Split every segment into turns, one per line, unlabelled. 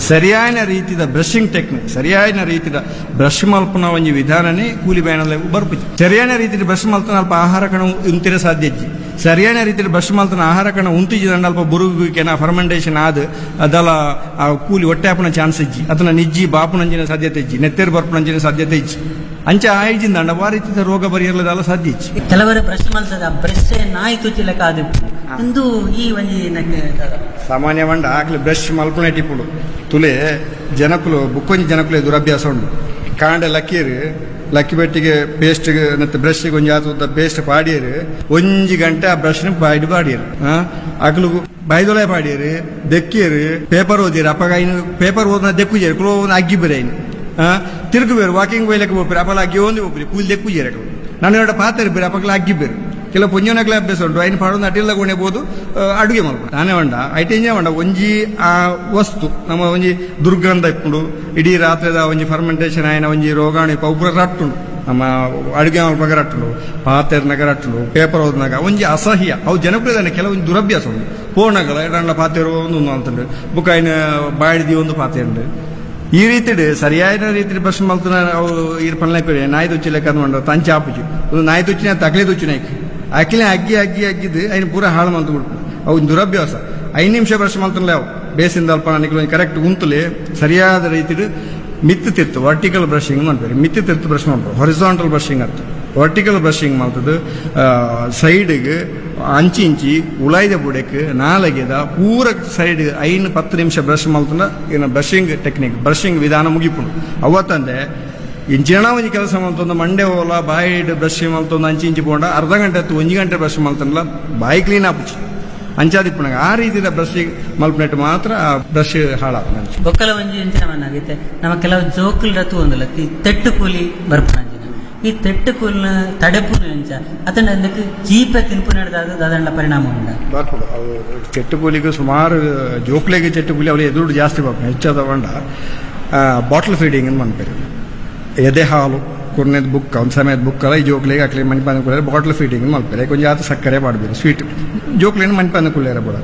ಸರಿಯಾದ ರೀತಿಯ brushing technique ಸರಿಯಾದ ರೀತಿಯ ಬ್ರಷ್ ಮಲ್ಪನ ಒಂದು ವಿಧಾನನೇ ಕೂಲಿ ಬ್ಯಾನಲ್ಲ ಬರ್ಪುಜಿ ಸರಿಯಾದ ರೀತಿಯ ಬ್ರಷ್ ಮಲ್ತನ ಅಲ್ಪ ಆಹಾರ ಕಣ ಉಂತಿರ ಸಾಧ್ಯಜ್ಜಿ ಸರಿಯಾದ ರೀತಿಯ ಬ್ರಷ್ ಮಲ್ತನ ಆಹಾರ ಕಣ ಉಂತಿಜಿದಂಡ ಅಲ್ಪ ಬುರುಗುವಿಕೆನ ಫರ್ಮೆಂಟೇಷನ್ ಆದ ಅದಲ್ಲ ಆ ಕೂಲಿ ಹೊಟ್ಟೆ ಹಾಪನ ಚಾನ್ಸ್ ಇಜ್ಜಿ ಅದನ್ನ ನಿಜ್ಜಿ ಬಾಪುನಂಜಿನ ಸಾಧ್ಯತೆ ಇಜ್ಜಿ ನೆತ್ತೇರು ಬರ್ಪುನಂಜಿನ ಸಾಧ್ಯತೆ ಇಜ್ಜಿ ಅಂಚ ಆಯ್ಜಿಂದ ಆ ರೀತಿಯ ರೋಗ ಬರಿಯರ್ಲದಲ್ಲ ಸಾಧ್ಯ ಇಜ್ಜಿ
ಕೆಲವರು ಬ್ರಷ್ ಮಲ್ತದ ಬ್ರಷ್ ನಾಯಿ ತುಚ್ಚಿಲಕ್ಕ ಅದು ಇಂದು ಈ ಒಂಜಿ
ಸಾಮಾನ್ಯ ಮಂಡ ಆಗ್ಲಿ ಬ್ರಷ್ ಮಲ್ಪನೆ ಟಿಪ್ಪುಡು ತುಲೆ ಜನಕುಲು ಬುಕ್ಕೊಂಜಿ ಜನಕುಲೆ ದುರಭ್ಯಾಸ ಉಂಡು ಕಾಂಡೆ ಲಕ್ಕಿ ಬೆಟ್ಟಿಗೆ ಪೇಸ್ಟ್ ಬ್ರಷ್ಗೆ ಒಂಜಿ ಆತುದ ಪೇಸ್ಟ್ ಪಾಡಿಯರು ಒಂಜಿ ಗಂಟೆ ಆ ಬ್ರಷ್ ಬಾಯ್ಡು ಪಾಡಿಯರು ಅಕ್ಲು ಬಾಯ್ದೊಳೆ ಪಾಡಿಯರು ಬೆಕ್ಕಿಯರು ಪೇಪರ್ ಓದಿರು ಅಪ್ಪಾಗ ಪೇಪರ್ ಓದನ ದೆಕ್ಕುಜೇರು ಕುಲೋ ಅಗ್ಗಿ ಬೇರೆ ತಿರುಗು ಬೇರು ವಾಕಿಂಗ್ ಬೈಲಕ್ಕೆ ಹೋಗ್ಬೇರು ಅಪ್ಪಲ ಅಗ್ಗಿ ಒಂದು ಹೋಗ್ರಿ ಕೂಲಿ ದೆಕ್ಕುಜೇರು ನಾನು ಎರಡು ಪಾತ್ರೆ ಬೇರೆ ಅಪ್ಪಗಳ ಅಗ್ಗಿ ಬೇರು ಕೆಲವು ಪುಂಜನಗಳ ಅಭ್ಯಾಸ ಉಂಟು ಐನು ಪಾಡೋದು ಅಡ್ಡಿಲ್ಲ ಕೊನೆಬೋದು ಅಡುಗೆ ಮಾಡ್ಬೋದು ನಾನೇ ಮಂಡ ಐಟೇಂಜ ಮಂಡ ಒಂಜಿ ಆ ವಸ್ತು ನಮ್ಮ ಒಂಜಿ ದುರ್ಗಂಧ ಇಪ್ಪುಂಡು ಇಡೀ ರಾತ್ರಿದ ಒಂಜಿ ಫರ್ಮೆಂಟೇಷನ್ ಆಯ್ನ ಒಂಜಿ ರೋಗಾಣಿ ಪೌಪುರ ರಟ್ಟುಂಡು ನಮ್ಮ ಅಡುಗೆ ಮಾಡ್ಬೇಕಾಗ ರಟ್ಟುಂಡು ಪಾತ್ರೆನಾಗ ರಟ್ಟುಂಡು ಪೇಪರ್ ಓದ್ನಾಗ ಒಂಜಿ ಅಸಹ್ಯ ಅವು ಜನಪ್ರಿಯದಾನೆ ಕೆಲವೊಂದು ದುರಭ್ಯಾಸ ಉಂಟು ಪೋಣಗಳ ಎರಡಣ್ಣ ಪಾತ್ರೆ ಒಂದು ಅಂತಂಡು ಬುಕ್ಕ ಐನ ಬಾಡಿದಿ ಒಂದು ಪಾತ್ರೆ ಉಂಡು ಈ ರೀತಿ ಸರಿಯಾದ ರೀತಿ ಬ್ರಷ್ ಮಲ್ತನ ಅವು ಇರ್ ಪನ್ಲೆ ನಾಯಿ ತುಚ್ಚಿ ಲೆಕ್ಕ ಅಂದ್ಕೊಂಡು ತಂಚ ಆಪುಜಿ ಒಂದು ನಾಯಿ ತುಚ್ಚಿನ ತಕ್ಲೆ ತುಚ್ಚಿನ ಅಕ್ಕಿನ ಅಗ್ಗಿದ್ದು ಐನು ಪೂರ ಹಾಳು ಮಂತು ಬಿಡ್ತು ಅವು ದುರಭ್ಯಾಸ 5 ನಿಮಿಷ ಬ್ರಷ್ ಮಲ್ತನಲ್ಲ ಅವು ಬೇಸಿಂದ ಅಲ್ಪ ನನಗೆ ಕರೆಕ್ಟ್ ಉಂತಲೆ ಸರಿಯಾದ ರೀತಿ ಮಿತ್ತು ತಿರ್ತು ವರ್ಟಿಕಲ್ ಬ್ರಷಿಂಗ್ ಮಾಡ್ತಾರೆ ಮಿತ್ತು ತಿರ್ತು ಬ್ರಷ್ ಮಾಡ್ತಾರೆ ಹಾರಿಜಾಂಟಲ್ ಬ್ರಷಿಂಗ್ ಅಂತ ವರ್ಟಿಕಲ್ ಬ್ರಷಿಂಗ್ ಮಾಡ್ತದ್ದು ಸೈಡ್ಗೆ ಅಂಚಿ ಉಳಾಯ್ದ ಬುಡಕ್ಕೆ ನಾಲಗೆದ ಪೂರ ಸೈಡ್ 5-10 ನಿಮಿಷ ಬ್ರಷ್ ಮಲ್ತಂದ ಇನ್ನು ಬ್ರಷಿಂಗ್ ಟೆಕ್ನಿಕ್ ಬ್ರಷಿಂಗ್ ವಿಧಾನ ಮುಗಿಪುಂಡು ಅವತ್ತಂದೆ ಇಂಚಿನ ಒಂಜಿ ಕೆಲಸ ಮಲ್ತೊಂದು ಮಂಡೆ ಹೋಲ ಬಾಯಿ ಬ್ರಷ್ ಮಲ್ತೊಂದು ಅಂಚಿ ಪೋಂಡ ಅರ್ಧ ಗಂಟೆ ಹತ್ತು 1 ಗಂಟೆ ಬ್ರಷ್ ಮಲ್ತನಲ್ಲ ಬಾಯಿ ಕ್ಲೀನ್ ಆಪುಚಿ ಅಂಚಾದಿಪ್ಪನಾಗ ಆ ರೀತಿಯ ಬ್ರಷ್ ಮಲ್ಪನೆಟ್ಟು ಮಾತ್ರ ಆ ಬ್ರಷ್ ಹಾಳಾಪ
ಬೊಕ್ಕಲ ಒಂಜಿ ಎಂಚಿನವನ್ನಾಗೈತೆ ನಮ್ಮ ಕೆಲವು ಜೋಕುಲ್ ರತು ಒಂದಲ್ಲ ತೆಟ್ಟು ಕೂಲಿ ಬರ್ಪುನಂಜಿನ ಈ ತೆಟ್ಟು ಕೂಲಿನ ತಡೆಪುನ ಎಂಚ ಅತಂಡ ಅದಕ್ಕೆ ಚೀಪೆ ತಿನ್ಪು ನಡೆದಾಗ ಅದರ ಪರಿಣಾಮ ಉಂಟ
ಚೆಟ್ಟು ಕೂಲಿಗೂ ಸುಮಾರು ಜೋಕ್ಲೆಗೆ ಚೆಟ್ಟು ಕೂಲಿ ಅವಳು ಎದುರು ಜಾಸ್ತಿ ಬಾಪ ಹೆಚ್ಚಾದ ಬಂಡ ಬಾಟಲ್ ಫೀಡಿಂಗ್ ಅಂತ ಮಾಡ್ತಾರೆ ಎದೆ ಹಾಲು ಕೊನೆದ ಬುಕ್ ಒಂದು ಸಮಯದ ಬುಕ್ ಅಲ್ಲ ಈ ಜೋಕ್ಲಿಗೆ ಹಾಕ್ಲಿ ಮಣಿಪಾನ ಕುಳ್ಳೆ ಬಾಟಲ್ ಫೀಡಿಂಗ್ ಮಾಡ್ತಾರೆ ಕೊಂಚ ಆತ ಸಕ್ಕರೆ ಮಾಡಬೇಕು ಸ್ವೀಟ್ ಜೋಕ್ಲಿನ ಮಣಿಪಾನ ಕುಳ್ಳೆರ ಬಿಡ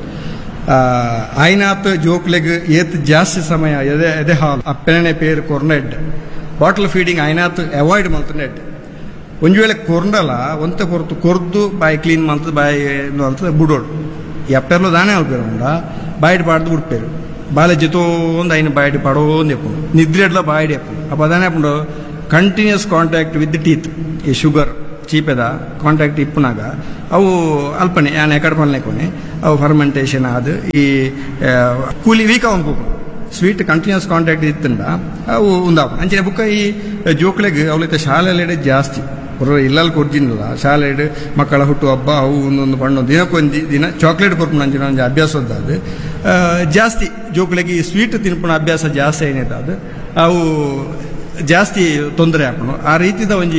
ಆಯ್ನಾತ್ ಜೋಕ್ಲೆಗ್ ಏತ್ ಜಾಸ್ತಿ ಸಮಯ ಎದೆ ಹಾಲು ಅಪ್ಪೆನೆ ಪೇರು ಕೊರ್ನೆಡ್ ಬಾಟಲ್ ಫೀಡಿಂಗ್ ಆಯ್ನಾತ್ ಅವಾಯ್ಡ್ ಮಾಡ್ತಾನೆ ಒಂದು ವೇಳೆ ಕೊರ್ಡಲ್ಲ ಒಂತ ಕೊರ್ತು ಕೊರ್ದು ಬಾಯಿ ಕ್ಲೀನ್ ಮಾಡ್ತದೆ ಬಾಯಿ ಅಂತದ ಬುಡೋಡು ಈ ಅಪ್ಪೆರ್ಲು ದಾನೆ ಅಲ್ಪೇರು ಬಾಯಿಡ್ ಪಾಡ್ದು ಬಿಡ್ಪೇರು ಬಾಲೆ ಜಿತೋ ಒಂದು ಐನು ಬಾಯಿಡ್ ಪಾಡೋಂದು ಎಪ್ಪುಂಡು ನಿದ್ರೆಡ್ಲ ಬಾಯಿಡ್ ಎಪ್ಪುಂಡು ಅಪ್ಪ ಅದಾನೆ ಎಪ್ಪುಂಡು ಕಂಟಿನ್ಯೂಸ್ ಕಾಂಟ್ಯಾಕ್ಟ್ ವಿತ್ ಟೀತ್ ಈ ಶುಗರ್ ಚೀಪೆದ ಕಾಂಟ್ಯಾಕ್ಟ್ ಇಪ್ಪುನಾಗ ಅವು ಅಲ್ಪನೆ ಯಾನೆ ಕಡ್ಪಲ್ನೆ ಕೊನೆ ಅವು ಫರ್ಮೆಂಟೇಷನ್ ಆದ ಈ ಕೂಲಿ ವೀಕ್ ಅವನು ಸ್ವೀಟ್ ಕಂಟಿನ್ಯೂಸ್ ಕಾಂಟ್ಯಾಕ್ಟ್ ಇತ್ತಂಡ ಅವು ಉಂದಾವು ಅಂಚಿನ ಬುಕ್ಕ ಈ ಜೋಕ್ಲೆಗ್ ಅವಳಿತ ಶಾಲೆಯಲ್ಲಿ ಜಾಸ್ತಿ ಇಲ್ಲಲ್ಲಿ ಕೊಡ್ತೀನಲ್ಲ ಶಾಲೆ ಮಕ್ಕಳ ಹುಟ್ಟು ಹಬ್ಬ ಅವು ಒಂದೊಂದು ಬಣ್ಣ ದಿನಕ್ಕೊಂದು ದಿನ ಚಾಕ್ಲೇಟ್ ಕೊರ್ಪುಣ ಅಂಚಿನ ಒಂದು ಅಭ್ಯಾಸದ್ದು ಜಾಸ್ತಿ ಜೋಕ್ಲೆಗೆ ಈ ಸ್ವೀಟ್ ತಿನ್ಪುಣ ಅಭ್ಯಾಸ ಜಾಸ್ತಿ ಏನಿದೆ ಅವು ಜಾಸ್ತಿ ತೊಂದರೆ ಹಾಕೋಣ ಆ ರೀತಿದ ಒಂಜಿ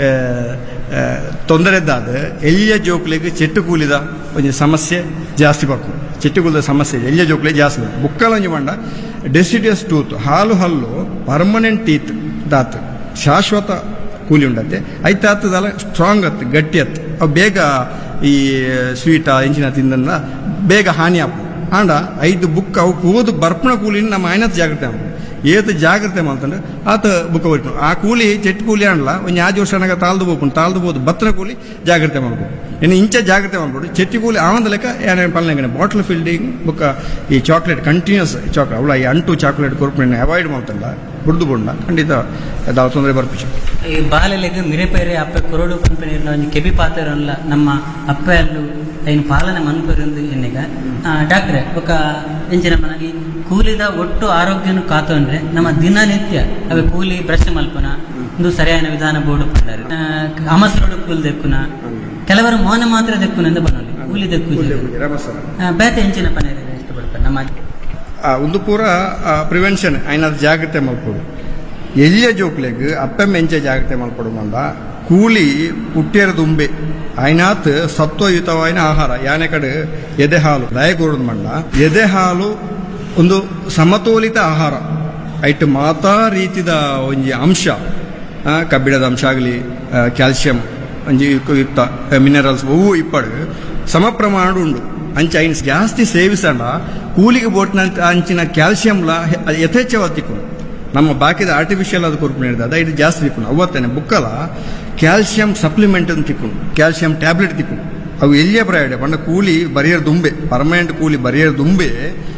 ತೊಂದರೆದಾದ ಎಲ್ಲಿಯ ಜೋಕ್ಲೆಗೆ ಚೆಟ್ಟು ಕೂಲಿದ ಒಂಜಿ ಸಮಸ್ಯೆ ಜಾಸ್ತಿ ಬರ್ಕೊಂಡು ಚೆಟ್ಟು ಕೂಲಿದ ಸಮಸ್ಯೆ ಎಲ್ಲಿಯ ಜೋಕ್ಲೆ ಜಾಸ್ತಿ ಬುಕ್ಕಲ ಒಂಜಿ ಮಂಡ ಡೆಸಿಡಿಯಸ್ ಟೂತ್ ಹಾಲು ಹಲ್ಲು ಪರ್ಮನೆಂಟ್ ಟೀತ್ ದಾತ್ ಶಾಶ್ವತ ಕೂಲಿ ಉಂಡತ್ತೆ ಐತಾತದಲ್ಲ ಸ್ಟ್ರಾಂಗ್ ಅತ್ತು ಗಟ್ಟಿ ಅತ್ತು ಅವು ಬೇಗ ಈ ಸ್ವೀಟ ಇಂಚಿನ ತಿಂದ ಬೇಗ ಹಾನಿ ಆಪು ಆಂಡ 5 ಬುಕ್ ಅವು ಓದು ಬರ್ಪಣ ಕೂಲಿನ ನಮ್ಮ ಆಯ್ನತ್ ಜಾಗ್ರತೆ ಆಗ ಏತ್ ಜಾಗ್ರತೆ ಮಾಡ್ತಂದ್ರೆ ಆತ ಬುಕ್ಕ ಬಿಟ್ಟು ಆ ಕೂಲಿ ಚೆಟ್ಟು ಕೂಲಿ ಆಂಡ್ಲ ಒಂದು 5 ವರ್ಷನಾಗ ತಾಳ್ದು ಬೋದು ಬತ್ತನ ಕೂಲಿ ಜಾಗ್ರತೆ ಮಾಡ್ಬೋದು ಇನ್ನು ಇಂಚ ಜಾಗ್ರತೆ ಮಾಡ್ಬೋದು ಚೆಟ್ಟಿ ಕೂಲಿ ಆವಂದ ಲೆಕ್ಕ ಏನೇನು ಪಲ್ಲೆ ಬಾಟಲ್ ಫೀಲ್ಡಿಂಗ್ ಬುಕ್ಕ ಈ ಚಾಕ್ಲೇಟ್ ಕಂಟಿನ್ಯೂಸ್ ಚಾಕ್ಲೇಟ್ ಅವಳ ಈ ಅಂಟು ಚಾಕ್ಲೇಟ್ ಕೊರ್ಪಣೆ ಅವಾಯ್ಡ್ ಮಾಡ್ತಲ್ಲ ಬುಡ್ದು ಬೊಂಡ ಖಂಡಿತ ಅದಾವ ತೊಂದರೆ ಬರ್ಪಿಸು
ಈ ಬಾಲೆಲೆಗ್ ಮಿರೆಪೇರೆ ಅಪ್ಪ ಕೊರೋಡು ಕಂಪನಿಯಲ್ಲ ಒಂದು ಕೆಬಿ ಪಾತ್ರಲ್ಲ ನಮ್ಮ ಅಪ್ಪ ಅಲ್ಲೂ ಐನು ಪಾಲನೆ ಮನ್ಪರಿಂದ ಎನ್ನೆಗ ಡಾಕ್ಟ್ರೆ ఒక ಎಂಚಿನ ಮನಗಿ ಕೂಲಿದ ಒಟ್ಟು ಆರೋಗ್ಯನು ಕಾತಂದ್ರೆ ನಮ್ಮ ದಿನನಿತ್ಯ ಅವೆ ಕೂಲಿ ಬ್ರಷ್ ಮಲ್ಪನ ಒಂದು ಸರಿಯಾದ ವಿಧಾನ ಬೋರ್ಡು ಪಡ್ತಾರೆ ಅಮಸರೋಡು ಕೂಲಿ ದೆಕ್ಕುನ ಕೆಲವರು ಮೌನ ಮಾತ್ರ ದೆಕ್ಕುನೆಂದು ಬನ್ನಲಿ ಕೂಲಿ ದೆಕ್ಕು ಬೇತೆ ಎಂಚಿನ ಪನ ಇಷ್ಟಪಡ್ತಾರೆ ನಮ್ಮ
ಒಂದು ಪೂರ ಪ್ರಿವೆನ್ಷನ್ ಐನಾದ ಜಾಗ್ರತೆ ಮಲ್ಪೋಡು ಎಲ್ಲಿಯ ಜೋಕ್ಲೆಗ್ ಅಪ್ಪೆಮ್ಮ ಎಂಚೆ ಜಾಗ್ರತೆ ಮಲ್ಪಡು ಮಂಡ ಕೂಲಿ ಹುಟ್ಟಿಯರ ದುಂಬೆ ಐನಾತ್ ಸತ್ವಯುತವಾದ ಆಹಾರ ಯಾನೆ ಕಡೆ ಎದೆ ಹಾಲು ದಯಗೂಡದು ಮಂಡ ಎದೆ ಹಾಲು ಒಂದು ಸಮತೋಲಿತ ಆಹಾರ ಐಟ್ ಮಾತಾ ರೀತಿದ ಒಂಜಿ ಅಂಶ ಕಬ್ಬಿಣದ ಅಂಶ ಆಗಲಿ ಕ್ಯಾಲ್ಸಿಯಂ ಒಂಜಿ ಯುಕ್ತ ಮಿನರಲ್ಸ್ ಅವು ಇಪ್ಪಡು ಸಮ ಪ್ರಮಾಣ ಉಂಡು ಅಂಚ ಐನ್ ಜಾಸ್ತಿ ಸೇವಿಸಂಡ ಕೂಲಿಗೆ ಬೋಟ್ನ ಅಂಚಿನ ಕ್ಯಾಲ್ಸಿಯಂಲ ಯಥೇಚ್ಛವಾಗಿ ತಿಕ್ಕೊಂಡು ನಮ್ಮ ಬಾಕಿದ ಆರ್ಟಿಫಿಷಿಯಲ್ ಅದು ಕೊರ್ಪು ನೀಡಿದ ಇದು ಜಾಸ್ತಿ ತಿಕ್ಕೊಂಡು ಅವತ್ತೇನೆ ಬುಕ್ಕಲ ಕ್ಯಾಲ್ಸಿಯಂ ಸಪ್ಲಿಮೆಂಟ್ ಅಂತ ತಿಕ್ಕೊಂಡು ಕ್ಯಾಲ್ಸಿಯಂ ಟ್ಯಾಬ್ಲೆಟ್ ತಿಕ್ಕೊಂಡು ಅವು ಎಲ್ಲಿಯ ಪ್ರಯಾಣ ಪಂಡ ಕೂಲಿ ಬರಿಯರ್ ದುಂಬೆ ಪರ್ಮನೆಂಟ್ ಕೂಲಿ ಬರಿಯರ್ ದುಂಬೆ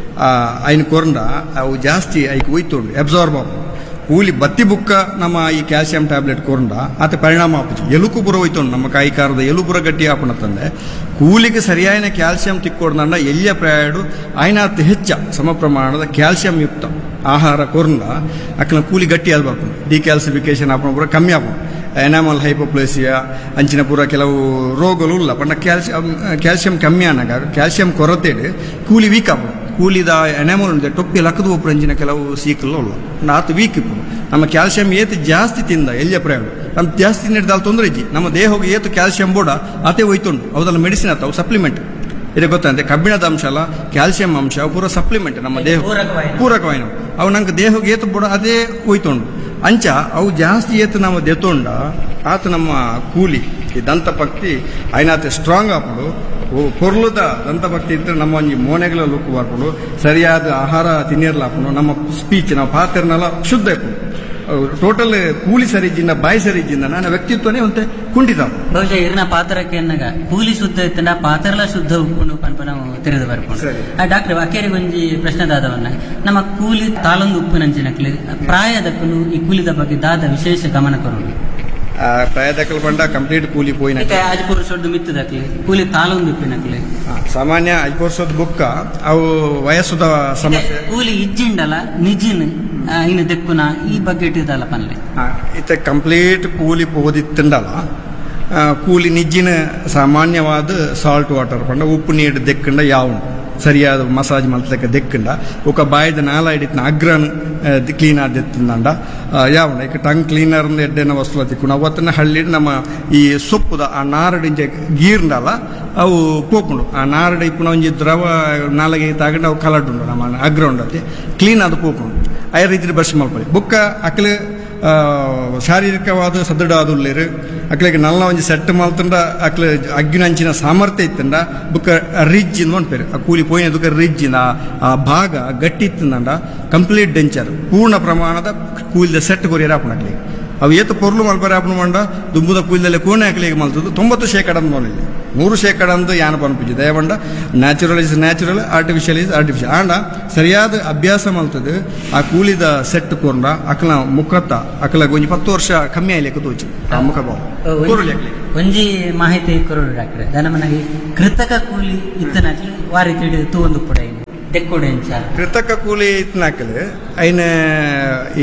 ಐನ್ ಕೊರಂಡ ಅವು ಜಾಸ್ತಿ ಐಕ್ ಒಯ್ತೊಂಡು ಅಬ್ಸಾರ್ಬ್ ಆಪು ಕೂಲಿ ಬತ್ತಿ ಬುಕ್ಕ ನಮ್ಮ ಈ ಕ್ಯಾಲ್ಸಿಯಂ ಟ್ಯಾಬ್ಲೆಟ್ ಕೊರಂಡ ಆತ ಪರಿಣಾಮ ಆಪುಜಿ ಎಲುಕು ಪುರ ಹೋಯ್ತೊಂಡು ನಮ್ಮ ಕಾಯಿಕಾರದ ಎಲುಪುರ ಗಟ್ಟಿ ಆಪುಣ ತಂದೆ ಕೂಲಿಗೆ ಸರಿಯಾದ ಕ್ಯಾಲ್ಸಿಯಂ ತಿಕ್ಕೊಡ್ದಂಡ ಎಲ್ಲಿಯ ಪ್ರಯಾಣ ಆಯ್ನಾತ್ ಹೆಚ್ಚ ಸಮ ಪ್ರಮಾಣದ ಕ್ಯಾಲ್ಸಿಯಂ ಯುಕ್ತ ಆಹಾರ ಕೊರಂಡ ಅಕ್ನ ಕೂಲಿ ಗಟ್ಟಿ ಆಲ್ಬೇಕು ಡಿಕ್ಯಾಲ್ಸಿಫಿಕೇಶನ್ ಆಪಣ ಪೂರ ಕಮ್ಮಿ ಆಪು ಎನಾಮಲ್ ಹೈಪೋಪ್ಲೇಸಿಯಾ ಅಂಚಿನ ಪೂರ ಕೆಲವು ರೋಗಗಳು ಇಲ್ಲ ಪಂಡ ಕ್ಯಾಲ್ಸಿಯಂ ಕಮ್ಮಿ ಆನಾಗ ಕ್ಯಾಲ್ಸಿಯಂ ಕೊರತೆ ಕೂಲಿ ವೀಕ್ ಆಪು ಕೂಲಿದ ಎನಾಮಲ್ ಉಂಟು ಟೊಪ್ಪಿ ಲಕ್ಕದು ಒಬ್ಬರು ಅಂಚಿನ ಕೆಲವು ಸೀಕಲ್ಲ ಉಳ್ಳ ಆತು ವೀಕ್ ಇಪ್ಪು ನಮ್ಮ ಕ್ಯಾಲ್ಸಿಯಂ ಏತು ಜಾಸ್ತಿ ತಿಂದ ಎಲ್ಲಿಯ ಪ್ರಯಾಣ ನಮ್ಮ ಜಾಸ್ತಿ ನೀಡಿದಾಲ್ ತೊಂದರೆ ಇಜ್ಜಿ ನಮ್ಮ ದೇಹಕ್ಕೆ ಏತು ಕ್ಯಾಲ್ಸಿಯಂ ಬೋಡ ಅದೇ ಹೋಯ್ತುಂಡು ಅವದೆಲ್ಲ ಮೆಡಿಸಿನ್ ಆತವು ಸಪ್ಲಿಮೆಂಟ್ ಇದು ಗೊತ್ತಂತೆ ಕಬ್ಬಿಣದ ಅಂಶ ಅಲ್ಲ ಕ್ಯಾಲ್ಸಿಯಂ ಅಂಶ ಅವು ಪೂರ ಸಪ್ಲಿಮೆಂಟ್ ನಮ್ಮ ದೇಹ ಪೂರಕವಾಯಿನ ಅವು ನಂಗೆ ದೇಹಕ್ಕೆ ಏತು ಬೋಡ ಅದೇ ಹೋಯ್ತುಂಡು ಅಂಚ ಅವು ಜಾಸ್ತಿ ಏತು ನಾವು ದೆತ್ತೊಂಡ ಆತ ನಮ್ಮ ಕೂಲಿ ಈ ದಂತಪಕ್ತಿ ಐನಾತ ಸ್ಟ್ರಾಂಗ್ ಆಪಡು ಕೊರ್ಲದ ದಂತಭಕ್ತಿ ಇದ್ರೆ ನಮ್ಮ ಒಂಜಿ ಮೋನೆಗಳ ಲುಕ್ ಬರ್ಕೊಂಡು ಸರಿಯಾದ ಆಹಾರ ತಿನ್ನಿರ್ಲಾಪುಂಡು ನಮ್ಮ ಸ್ಪೀಚ್ ನಾವು ಪಾತ್ರನೆಲ್ಲ ಶುದ್ಧ ಇಪ್ಪು ಟೋಟಲ್ ಕೂಲಿ ಸರಿಜಿಂದ ಬಾಯಿ ಸರಿಜಿಂದ ನನ್ನ ವ್ಯಕ್ತಿತ್ವನೇ ಒಂತೆ ಕುಂಠಿತ
ಬಹುಶಃ ಇರ್ನ ಪಾತ್ರಕ್ಕೆ ಎನ್ನಗ ಕೂಲಿ ಶುದ್ಧ ಇತ್ತಂಡ ಪಾತ್ರಲ ಶುದ್ಧ ಉಪ್ಪುಂಡು ಪನ್ಪ ನಾವು ತಿರುದು ಬರ್ಕೊಂಡು ಡಾಕ್ಟರ್ ಅಕೇರಿ ಒಂಜಿ ಪ್ರಶ್ನೆ ದಾದವನ್ನ ನಮ್ಮ ಕೂಲಿ ತಾಲೊಂದು ಉಪ್ಪಿನಂಚಿನಕ್ಲಿ ಪ್ರಾಯದಕ್ಕೂ ಈ ಕೂಲಿದ ಬಗ್ಗೆ ದಾದ ವಿಶೇಷ ಗಮನ ಕೊರೋದು
ಪ್ರಾಯದಕ್ಕಲು ಪಂಡ ಕಂಪ್ಲೀಟ್ ಕೂಲಿ ಪೋಯಿನ
ಅಜ್ಪುರ ಸೊಡ್ಡು ಮಿತ್ತದಕ್ಲಿ ಕೂಲಿ ತಾಲೊಂದು ಉಪ್ಪಿನಕ್ಲಿ
ಸಾಮಾನ್ಯ 5 ವರ್ಷದ ಬುಕ್ಕ ಅವು ವಯಸ್ಸುದ ಸಮಸ್ಯೆ
ಕೂಲಿ ಇಜ್ಜಿಂಡಲ ನಿಜಿನ್ ಇನ್ನು ದೆಕ್ಕುನ ಈ ಬಗ್ಗೆ ಇಟ್ಟಿದ್ದಲ್ಲ ಪನ್ಲೆ
ಇತ್ತ ಕಂಪ್ಲೀಟ್ ಕೂಲಿ ಪೋದಿತ್ತಂಡಲ್ಲ ಕೂಲಿ ನಿಜ್ಜಿನ ಸಾಮಾನ್ಯವಾದ ಸಾಲ್ಟ್ ವಾಟರ್ ಪಂಡ ಉಪ್ಪು ನೀರು ದೆಕ್ಕಂಡ ಯಾವ ಸರಿಯಾದ ಮಸಾಜ್ ಮಲ್ತಕ್ಕೆ ದೆಕ್ಕಂಡ ಒಕ್ಕ ಬಾಯ್ದ ನಾಲ ಹಿಡಿತನ ಅಗ್ರನ್ ಕ್ಲೀನ್ ಆದಿತ್ತಂಡ ಯಾವನ ಈಗ ಟಂಗ್ ಕ್ಲೀನರ್ ಎಡ್ಡೆನ ವಸ್ತು ತಿಕ್ಕೊಂಡು ಅವತ್ತನ್ನ ಹಳ್ಳಿ ನಮ್ಮ ಈ ಸೊಪ್ಪುದ ಆ ನಾರಡಿಂಜ ಗೀರ್ಂಡಲ್ಲ ಅವು ಪೋಕೊಂಡು ಆ ನಾರಡಿ ಇಪ್ಪುನ ಒಂಜಿ ದ್ರವ ನಾಲಗೆ ತಗೊಂಡು ಅವು ಕಲಡ್ಡು ನಮ್ಮ ಅಗ್ರ ಉಂಡತಿ ಕ್ಲೀನ್ ಅದು ಪೋಕೊಂಡು ಆ ರೀತಿ ಬ್ರಷ್ ಮಾಡ್ಕೊಳ್ಳಿ ಬುಕ್ಕ ಅಕ್ಲೆ ಶಾರೀರಿಕವಾದ ಸದೃಢ ಆದುಲ್ಲೇರು ಅಕ್ಲೆಗೆ ನಲ್ಲ ಒಂಜಿ ಸೆಟ್ ಮಲ್ತಂಡ ಅಕ್ಲೆ ಅಗ್ಗಿನಂಚಿನ ಸಾಮರ್ಥ್ಯ ಇತ್ತಂಡ ಬುಕ್ಕ ರಿಜ್ ಇಂದ ಒಂಡ್ಪೇರು ಆ ಕೂಲಿ ಪೋಯಿನದಕ್ಕೆ ರಿಜ್ ಆ ಭಾಗ ಗಟ್ಟಿ ಇತ್ತಂಡ ಕಂಪ್ಲೀಟ್ ಡೆಂಚರ್ ಪೂರ್ಣ ಪ್ರಮಾಣದ ಕೂಲಿದ ಸೆಟ್ ಕೊರಿಯರ್ ಆಪಣ ಅಕ್ಲಿಗೆ ಅವು ಏತು ಪೊರ್ಲು ಮಲ್ಪರೆ ಆಪಣ ಮಂಡ ದುಂಬುದ ಕೂಲಿದಲ್ಲೇ ಕೋಣೆ ಅಕ್ಲಿಗೆ ಮಲ್ತದ್ದು 90% ನೋಡಿಲ್ಲ 100% ಯಾನ ಪನ್ಪಿಜಿ ದಯವಂಡ natural is natural artificial is artificial and ಸರಿಯಾದ ಅಭ್ಯಾಸ ಮಲ್ತದ್ದು ಆ ಕೂಲಿದ ಸೆಟ್ ಕೊರ್ಡ ಅಕ್ಲ ಮುಖತ್ತ ಅಕ್ಲ ಒಂಜಿ 10 ವರ್ಷ ಕಮ್ಮಿ ಆಯ್ಲಿಕ್ಕೆ ತೋಚಿ ಆ ಮುಖ
ಒಂಜಿ ಮಾಹಿತಿ ಕೊರೋಡು ಡಾಕ್ಟ್ರೆ ನನಗೆ ಕೃತಕ ಕೂಲಿ ಇತ್ತನಾಕ್ಲಿ ವಾರಿ ತಿಳಿ ತೂಂದು ಪುಡ ದೆಕ್ಕೋಡೆಂಚ
ಕೃತಕ ಕೂಲಿ ಇತ್ತನಾಕಲೆ ಐನ ಈ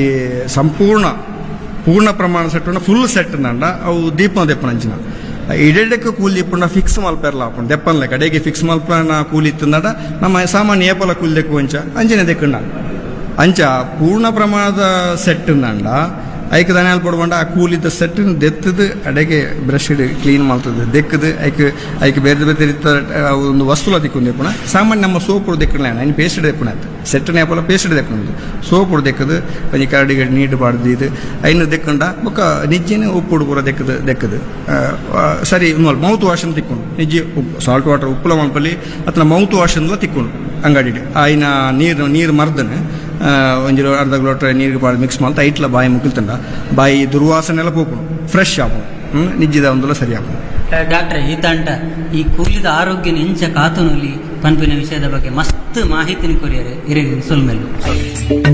ಪೂರ್ಣ ಪ್ರಮಾಣ ಸೆಟ್ ಫುಲ್ ಸೆಟ್ ನಂಡ ಅವು ದೀಪ ದೆಪ್ಪನಂಚಿನ ಇಡೆಡ್ಡೆಕ್ಕ ಕೂಲಿ ಇಪ್ಪುಂಡ ಫಿಕ್ಸ್ ಮಲ್ಪೆರ್ಲ ಆಪುಂಡು ದೆಪ್ಪನ್ಲೆ ಕಡೆಗೆ ಫಿಕ್ಸ್ ಮಲ್ಪನ ಕೂಲಿ ಇತ್ತಂದಡ ನಮ್ಮ ಸಾಮಾನ್ಯ ಏಪಲ ಕೂಲಿ ದೆಕ್ಕು ಅಂಚನೆ ದೆಕ್ಕಂಡ ಅಂಚ ಪೂರ್ಣ ಪ್ರಮಾಣದ ಸೆಟ್ ನಂಡ ಐಕ್ ದನಿಯಾಲ್ ಪಡ್ಕೊಂಡ ಆ ಕೂಲಿದ ಸೆಟ್ ದೆತ್ತದು ಅಡೆಗೆ ಬ್ರಷ್ ಕ್ಲೀನ್ ಮಾಡ್ತದೆ ದೆಕ್ಕದು ಐಕ್ ಬೇರೆ ಬೇರೆ ಒಂದು ವಸ್ತುಲ ದಿಕ್ಕೊಂಡು ದೆಪ್ಪುಣ ಸಾಮಾನ್ಯ ನಮ್ಮ ಸೋಪುಡು ದೆಕ್ಕಣ ಐನು ಪೇಸ್ಟ್ ದೆಪ್ಪುಣ ಸೆಟ್ನ ಏಪಲ ಪೇಸ್ಟ್ ದೆಕ್ಕಣದು ಸೋಪುಡು ದೆಕ್ಕದು ಒಂಜಿ ಕರಡಿಗೆ ನೀಟು ಪಾಡ್ದು ಇದು ಐನು ದೆಕ್ಕಂಡ ಬೊಕ್ಕ ನಿಜ್ಜಿನ ಉಪ್ಪುಡು ಪೂರ ದೆಕ್ಕದು ಸರಿ ಮೌತ್ ವಾಶ್ ಅಂತ ತಿಕ್ಕೊಂಡು ನಿಜ್ಜಿ ಸಾಲ್ಟ್ ವಾಟರ್ ಉಪ್ಪುಲ ಮಲ್ಪಲ್ಲಿ ಅಥವಾ ಮೌತ್ ವಾಶ್ ಅಂದ್ಲ ತಿಕ್ಕೊಂಡು ಅಂಗಡಿ ಆಯ್ನ ನೀರು ಮರ್ದನೆ ಒಂಜಿ ಅರ್ಧ ಲೋಟ ನೀರಿಗೆ ಪಾಡು ಮಿಕ್ಸ್ ಮಾಡ್ತಾ ಐಟ್ಲ ಬಾಯಿ ಮುಗಿಲ್ತಂಡ ಬಾಯಿ ದುರ್ವಾಸನೆ ಎಲ್ಲ ಪೋಪುಡು ಫ್ರೆಶ್ ಆಪು ನಿಜ್ಜಿದ ಒಂದಲ್ಲ ಸರಿ ಆಪು
ಡಾಕ್ಟ್ರೆ ಈ ತಂಡ ಈ ಕೂಲಿದ ಆರೋಗ್ಯನ ಇಂಚ ಕಾತುನಲ್ಲಿ ಪನ್ಪಿನ ವಿಷಯದ ಬಗ್ಗೆ ಮಸ್ತ್ ಮಾಹಿತಿನ ಕೊರಿಯರೆ ಇರಗಿ ಸೊಲ್ಮೆಲ್ಲು